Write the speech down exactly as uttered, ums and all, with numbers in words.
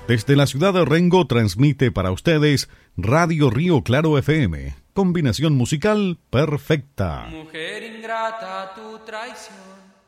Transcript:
Desde la ciudad de Rengo transmite para ustedes Radio Río Claro F M. Combinación musical perfecta. Mujer ingrata, tu traición